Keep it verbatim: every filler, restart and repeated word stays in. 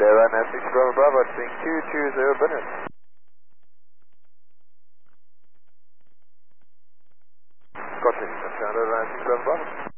Airline nine six Bravo Bravo, being two two zero Bennett. Continue, Sunshine, Airline nine six Bravo Bravo.